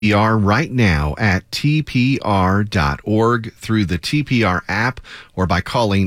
TPR right now at tpr.org through the TPR app or by calling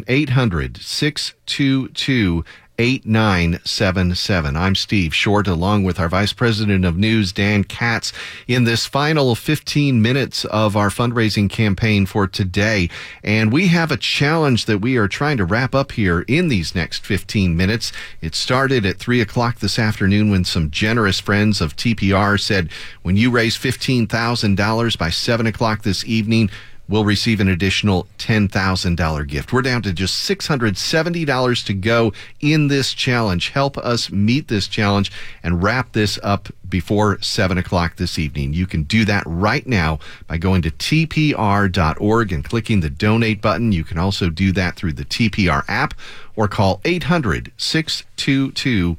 800-622-8977. I'm Steve Short, along with our Vice President of News, Dan Katz, in this final 15 minutes of our fundraising campaign for today. And we have a challenge that we are trying to wrap up here in these next 15 minutes. It started at 3 o'clock this afternoon when some generous friends of TPR said, when you raise $15,000 by 7 o'clock this evening, we'll receive an additional $10,000 gift. We're down to just $670 to go in this challenge. Help us meet this challenge and wrap this up before 7 o'clock this evening. You can do that right now by going to tpr.org and clicking the donate button. You can also do that through the TPR app or call 800-622-8977.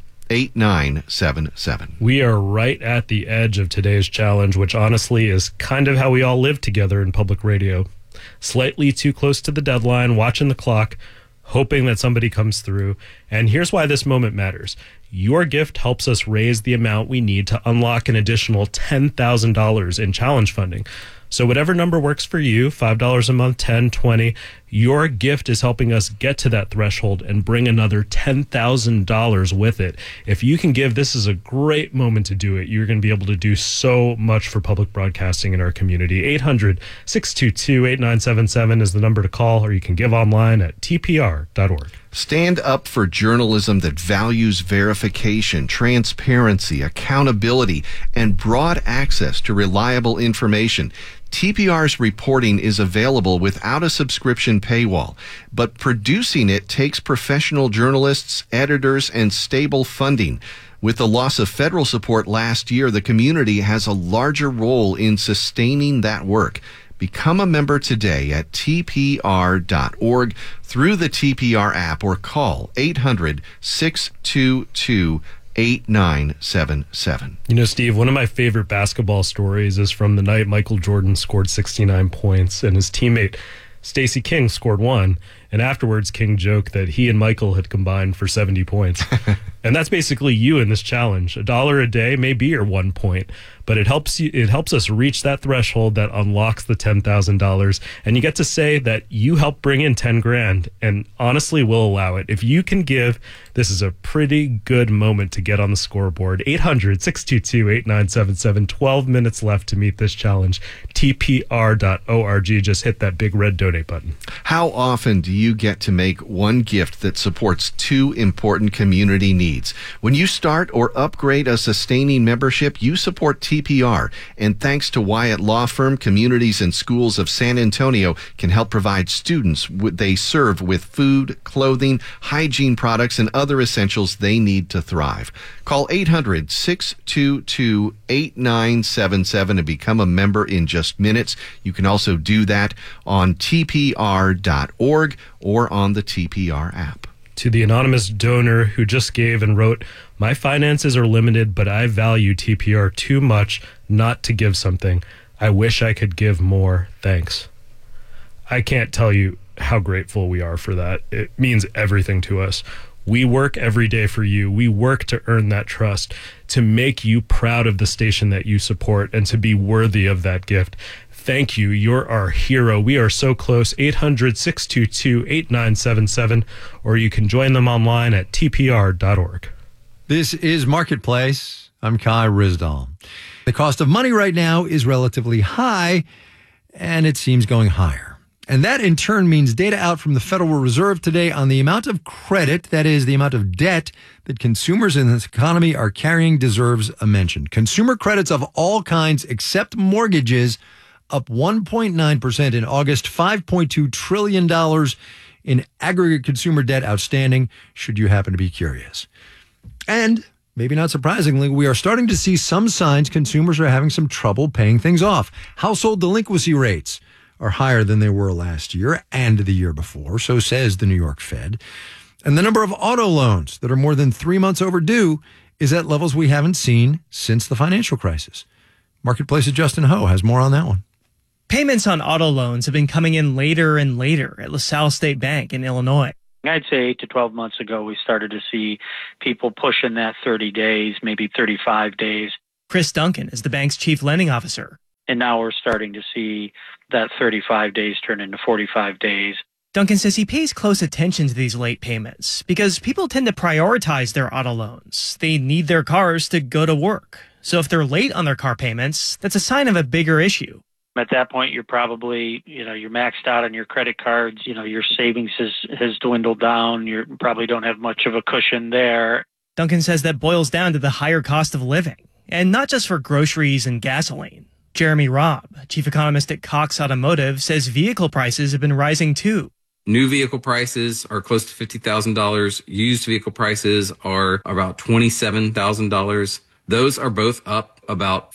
We are right at the edge of today's challenge, which honestly is kind of how we all live together in public radio. Slightly too close to the deadline, watching the clock, hoping that somebody comes through. And here's why this moment matters. Your gift helps us raise the amount we need to unlock an additional $10,000 in challenge funding. So whatever number works for you, $5 a month, $10, $20, your gift is helping us get to that threshold and bring another $10,000 with it. If you can give, this is a great moment to do it. You're going to be able to do so much for public broadcasting in our community. 800-622-8977 is the number to call, or you can give online at tpr.org. Stand up for journalism that values verification, transparency, accountability, and broad access to reliable information. TPR's reporting is available without a subscription paywall, but producing it takes professional journalists, editors, and stable funding. With the loss of federal support last year, the community has a larger role in sustaining that work. Become a member today at tpr.org through the TPR app or call 800-622-8977. You know, Steve, one of my favorite basketball stories is from the night Michael Jordan scored 69 points and his teammate Stacey King scored 1. And afterwards, King joked that he and Michael had combined for 70 points. And that's basically you in this challenge. $1 a day may be your 1 point, but it helps us reach that threshold that unlocks the $10,000. And you get to say that you helped bring in 10 grand, and honestly, we'll allow it. If you can give, this is a pretty good moment to get on the scoreboard. 800-622-8977. 12 minutes left to meet this challenge. TPR.org. Just hit that big red donate button. How often do you get to make one gift that supports two important community needs? When you start or upgrade a sustaining membership, you support TPR. And thanks to Wyatt Law Firm, communities and schools of San Antonio can help provide students they serve with food, clothing, hygiene products, and other essentials they need to thrive. Call 800-622-8977 to become a member in just minutes. You can also do that on tpr.org or on the TPR app. To the anonymous donor who just gave and wrote, "My finances are limited, but I value TPR too much not to give something. I wish I could give more. Thanks." I can't tell you how grateful we are for that. It means everything to us. We work every day for you. We work to earn that trust, to make you proud of the station that you support, and to be worthy of that gift. Thank you. You're our hero. We are so close. 800-622-8977, or you can join them online at tpr.org. This is Marketplace. I'm Kai Ryssdal. The cost of money right now is relatively high, and it seems going higher. And that in turn means data out from the Federal Reserve today on the amount of credit, that is, the amount of debt that consumers in this economy are carrying, deserves a mention. Consumer credits of all kinds except mortgages up 1.9% in August, $5.2 trillion in aggregate consumer debt outstanding, should you happen to be curious. And maybe not surprisingly, we are starting to see some signs consumers are having some trouble paying things off. Household delinquency rates are higher than they were last year and the year before, so says the New York Fed. And the number of auto loans that are more than 3 months overdue is at levels we haven't seen since the financial crisis. Marketplace's Justin Ho has more on that one. Payments on auto loans have been coming in later and later at LaSalle State Bank in Illinois. I'd say 8 to 12 months ago, we started to see people pushing that 30 days, maybe 35 days. Chris Duncan is the bank's chief lending officer. And now we're starting to see that 35 days turn into 45 days. Duncan says he pays close attention to these late payments because people tend to prioritize their auto loans. They need their cars to go to work. So if they're late on their car payments, that's a sign of a bigger issue. At that point, you're probably, you're maxed out on your credit cards. Your savings has dwindled down. You probably don't have much of a cushion there. Duncan says that boils down to the higher cost of living, and not just for groceries and gasoline. Jeremy Robb, chief economist at Cox Automotive, says vehicle prices have been rising too. New vehicle prices are close to $50,000. Used vehicle prices are about $27,000. Those are both up about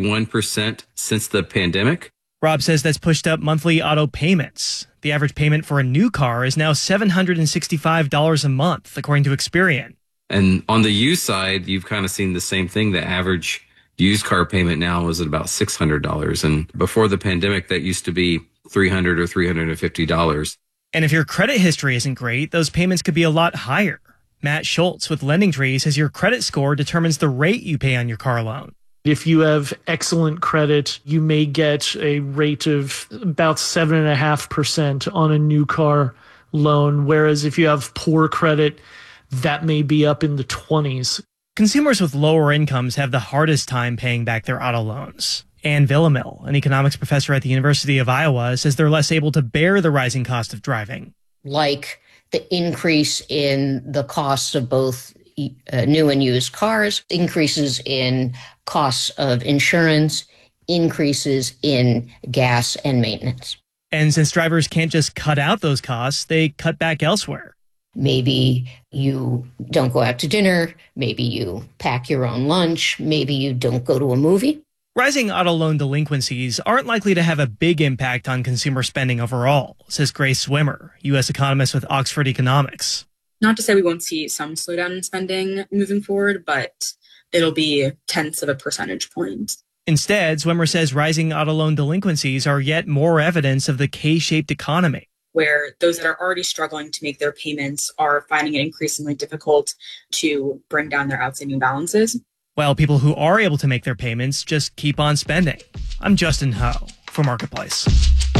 41% since the pandemic. Rob says that's pushed up monthly auto payments. The average payment for a new car is now $765 a month, according to Experian. And on the used side, you've kind of seen the same thing. The average used car payment now is at about $600. And before the pandemic, that used to be $300 or $350. And if your credit history isn't great, those payments could be a lot higher. Matt Schultz with LendingTree says your credit score determines the rate you pay on your car loan. If you have excellent credit, you may get a rate of about 7.5% on a new car loan, whereas if you have poor credit, that may be up in the 20s. Consumers with lower incomes have the hardest time paying back their auto loans. Ann Villamil, an economics professor at the University of Iowa, says they're less able to bear the rising cost of driving. Like the increase in the costs of both new and used cars, increases in costs of insurance, increases in gas and maintenance. And since drivers can't just cut out those costs, they cut back elsewhere. Maybe you don't go out to dinner. Maybe you pack your own lunch. Maybe you don't go to a movie. Rising auto loan delinquencies aren't likely to have a big impact on consumer spending overall, says Grace Swimmer, U.S. economist with Oxford Economics. Not to say we won't see some slowdown in spending moving forward, but it'll be tenths of a percentage point. Instead, Swimmer says rising auto loan delinquencies are yet more evidence of the K-shaped economy, where those that are already struggling to make their payments are finding it increasingly difficult to bring down their outstanding balances, while people who are able to make their payments just keep on spending. I'm Justin Ho for Marketplace.